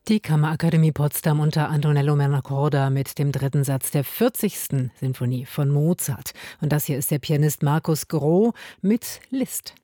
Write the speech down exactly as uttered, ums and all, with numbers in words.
Die Kammerakademie Potsdam unter Antonello Mainacorda mit dem dritten Satz der vierzigsten Sinfonie von Mozart. Und das hier ist der Pianist Markus Groh mit Liszt.